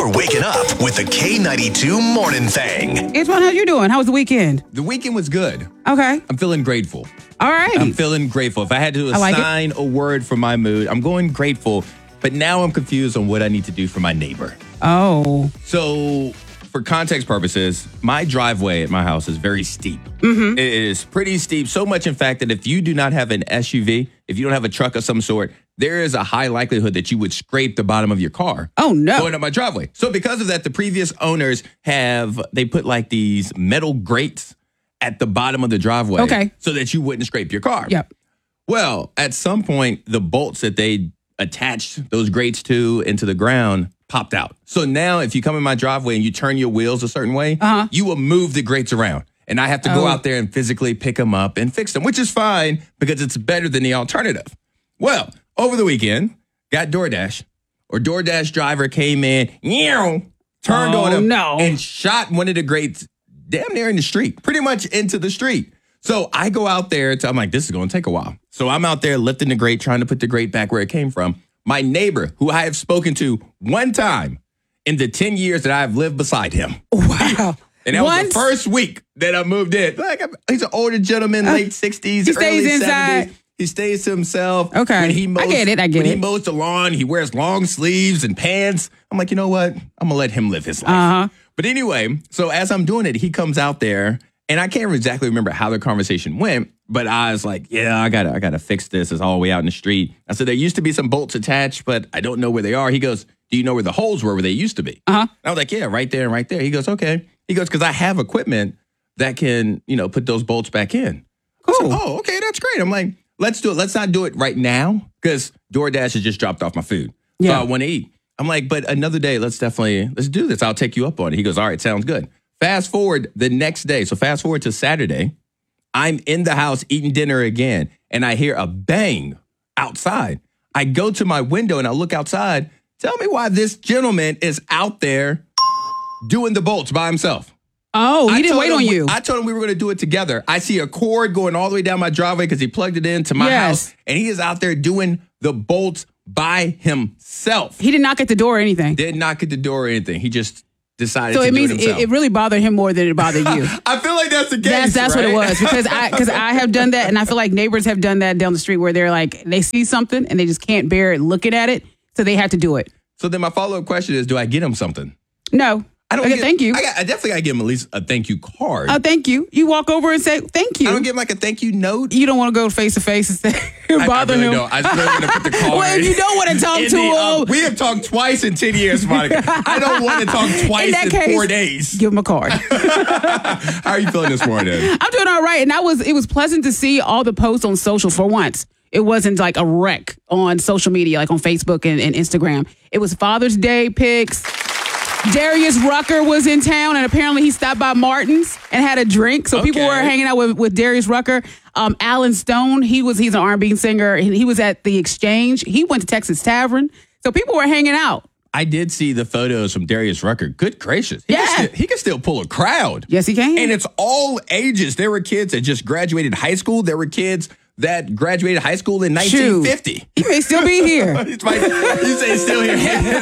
You're waking up with the K92 Morning Thing. Antoine, how you doing? How was the weekend? The weekend was good. Okay. I'm feeling grateful. All right. I'm feeling grateful. If I had to assign a word for my mood, I'm going grateful. But now I'm confused on what I need to do for my neighbor. Oh. So, for context purposes, my driveway at my house is very steep. Mm-hmm. It is pretty steep. So much, in fact, that if you do not have an SUV, if you don't have a truck of some sort, there is a high likelihood that you would scrape the bottom of your car. Oh, no. Going up my driveway. So because of that, the previous owners they put like these metal grates at the bottom of the driveway. Okay. So that you wouldn't scrape your car. Yep. Well, at some point, the bolts that they attached those grates to into the ground popped out. So now if you come in my driveway and you turn your wheels a certain way, you will move the grates around. And I have to go out there and physically pick them up and fix them, which is fine because it's better than the alternative. Well, over the weekend, got DoorDash. Or DoorDash driver came in, turned on him, and shot one of the grates damn near in the street, pretty much into the street. So I go out there, I'm like, this is going to take a while. So I'm out there lifting the grate, trying to put the grate back where it came from. My neighbor, who I have spoken to one time in the 10 years that I've lived beside him. Wow. And that was the first week that I moved in. He's an older gentleman, late 60s, he stays early inside. 70s. He stays to himself. Okay. When he mows, I get it. When he mows the lawn, he wears long sleeves and pants. I'm like, you know what? I'm going to let him live his life. Uh-huh. But anyway, so as I'm doing it, he comes out there, and I can't exactly remember how the conversation went, but I was like, yeah, I gotta fix this. It's all the way out in the street. I said, there used to be some bolts attached, but I don't know where they are. He goes, do you know where the holes were where they used to be? Uh-huh. I was like, yeah, right there and right there. He goes, okay. He goes, because I have equipment that can, put those bolts back in. Cool. Said, oh, okay, that's great. I'm like, let's do it. Let's not do it right now because DoorDash has just dropped off my food. So I want to eat. I'm like, but another day, let's do this. I'll take you up on it. He goes, all right, sounds good. Fast forward the next day. So fast forward to Saturday. I'm in the house eating dinner again, and I hear a bang outside. I go to my window and I look outside. Tell me why this gentleman is out there doing the bolts by himself. Oh, he didn't wait on you. I told him we were going to do it together. I see a cord going all the way down my driveway because he plugged it into my house, and he is out there doing the bolts by himself. He did not get the door or anything. Did not get the door or anything. He just decided to do it himself. So it means it really bothered him more than it bothered you. I feel like that's the case. That's right? what it was because I have done that, and I feel like neighbors have done that down the street where they're like they see something and they just can't bear it looking at it, so they have to do it. So then my follow-up question is, do I get him something? No. I don't thank you. I definitely got to give him at least a thank you card. Thank you. You walk over and say thank you. I don't give him like a thank you note. You don't want to go face to face and say bother him. I just really want to put the card. Well, if you don't want to talk to him, we have talked twice in 10 years, Monica. I don't want to talk twice in 4 days. Give him a card. How are you feeling this morning? I'm doing all right, and it was pleasant to see all the posts on social for once. It wasn't like a wreck on social media, like on Facebook and Instagram. It was Father's Day pics. Darius Rucker was in town, and apparently he stopped by Martin's and had a drink. So people were hanging out with Darius Rucker. Alan Stone, he's an R&B singer, and he was at the Exchange. He went to Texas Tavern. So people were hanging out. I did see the photos from Darius Rucker. Good gracious. He can still pull a crowd. Yes, he can. And it's all ages. There were kids that just graduated high school. There were kids that graduated high school in 1950. He may still be here. You say he's still here.